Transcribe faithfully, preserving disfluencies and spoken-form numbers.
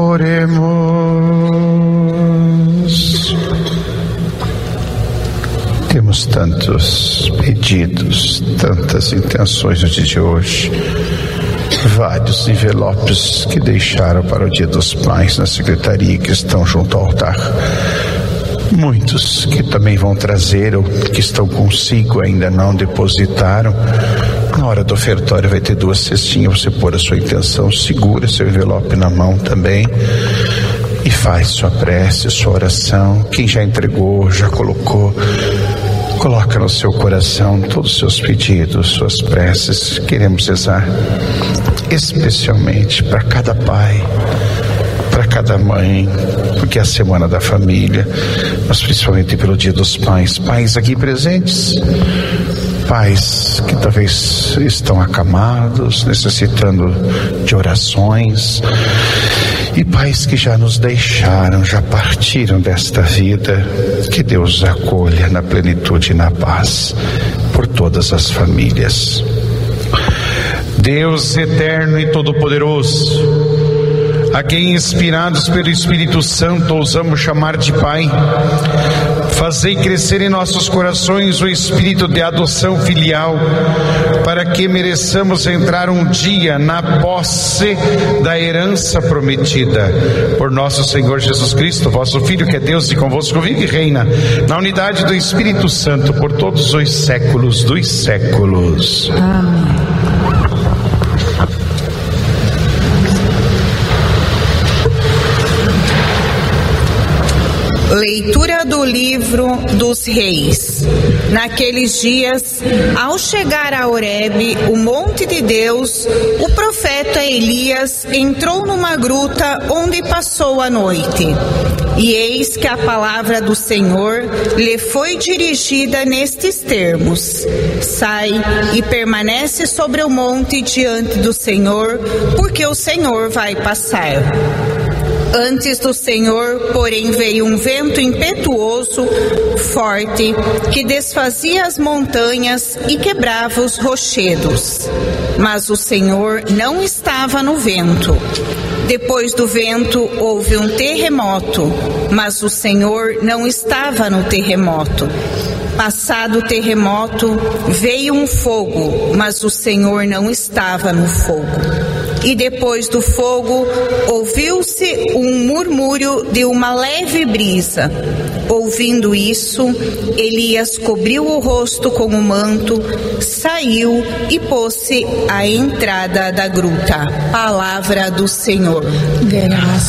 Oremos. Temos tantos pedidos, tantas intenções no dia de hoje, vários envelopes que deixaram para o Dia dos Pais na secretaria que estão junto ao altar. Muitos que também vão trazer ou que estão consigo ainda não depositaram. Na hora do ofertório vai ter duas cestinhas, você pôr a sua intenção, segura seu envelope na mão também e faz sua prece, sua oração. Quem já entregou, já colocou, coloca no seu coração todos os seus pedidos, suas preces. Queremos rezar especialmente para cada pai, para cada mãe, porque é a semana da família, mas principalmente pelo Dia dos Pais. Pais aqui presentes, pais que talvez estão acamados, necessitando de orações, e pais que já nos deixaram, já partiram desta vida. Que Deus os acolha na plenitude e na paz por todas as famílias. Deus eterno e todo-poderoso, a quem, inspirados pelo Espírito Santo, ousamos chamar de Pai, fazei crescer em nossos corações o espírito de adoção filial, para que mereçamos entrar um dia na posse da herança prometida. Por nosso Senhor Jesus Cristo, vosso Filho, que é Deus e convosco vive e reina, na unidade do Espírito Santo, por todos os séculos dos séculos. Amém. Leitura do livro dos Reis. Naqueles dias, ao chegar a Horebe, o monte de Deus, o profeta Elias entrou numa gruta onde passou a noite. E eis que a palavra do Senhor lhe foi dirigida nestes termos: sai e permanece sobre o monte diante do Senhor, porque o Senhor vai passar. Antes do Senhor, porém, veio um vento impetuoso, forte, que desfazia as montanhas e quebrava os rochedos. Mas o Senhor não estava no vento. Depois do vento houve um terremoto, mas o Senhor não estava no terremoto. Passado o terremoto, veio um fogo, mas o Senhor não estava no fogo. E depois do fogo, ouviu-se um murmúrio de uma leve brisa. Ouvindo isso, Elias cobriu o rosto com o manto, saiu e pôs-se à entrada da gruta. Palavra do Senhor. Graças